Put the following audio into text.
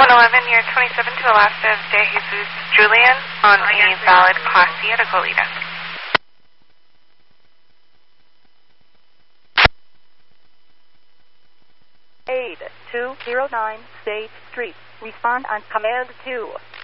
111, year 27 to Alaska, De Jesus Julian on a valid Class C at a Goleta. 8209 State Street. Respond on Command 2.